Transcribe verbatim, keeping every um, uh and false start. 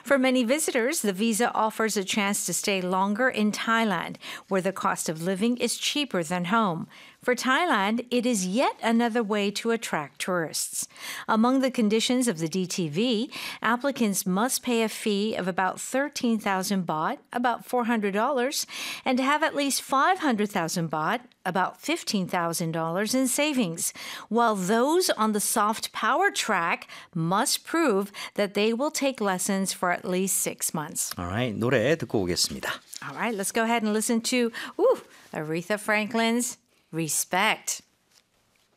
For many visitors, the visa offers a chance to stay longer in Thailand, where the cost of living is cheaper than home. For Thailand, it is yet another way to attract tourists. Among the conditions of the D T V, applicants must pay a fee of about thirteen thousand baht, about four hundred dollars, and to have at least five hundred thousand baht, about fifteen thousand dollars in savings, while those on the soft power track must prove that they will take lessons for at least six months. Alright, 노래 듣고 오겠습니다. All right, let's go ahead and listen to ooh, Aretha Franklin's Respect.